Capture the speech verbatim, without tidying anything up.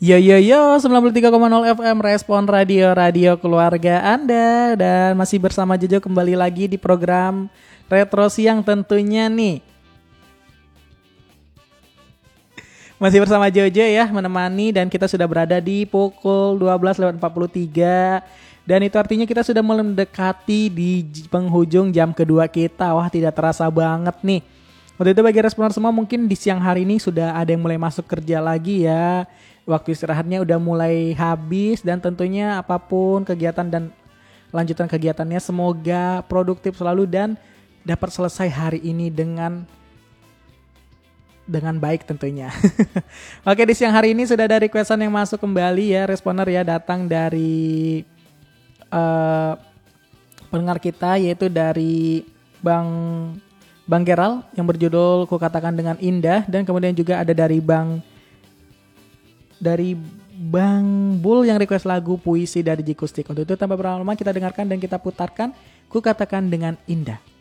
Yo yo yo sembilan puluh tiga koma nol F M Respon Radio, radio keluarga Anda. Dan masih bersama Jojo kembali lagi di program Retro Siang tentunya nih. Masih bersama Jojo ya, menemani, dan kita sudah berada di pukul dua belas lewat empat puluh tiga. Dan itu artinya kita sudah mulai mendekati di penghujung jam kedua kita. Wah, tidak terasa banget nih. Waktu itu bagi responer semua mungkin di siang hari ini sudah ada yang mulai masuk kerja lagi ya. Waktu istirahatnya udah mulai habis, dan tentunya apapun kegiatan dan lanjutan kegiatannya semoga produktif selalu dan dapat selesai hari ini dengan dengan baik tentunya. Oke, di siang hari ini sudah ada requestan yang masuk kembali ya, responer ya, datang dari uh, pendengar kita, yaitu dari Bang Bang Geral yang berjudul Ku Katakan Dengan Indah, dan kemudian juga ada dari Bang dari Bang Bul yang request lagu Puisi dari Jikustik. Untuk itu tanpa berlama-lama kita dengarkan dan kita putarkan Ku Katakan Dengan Indah.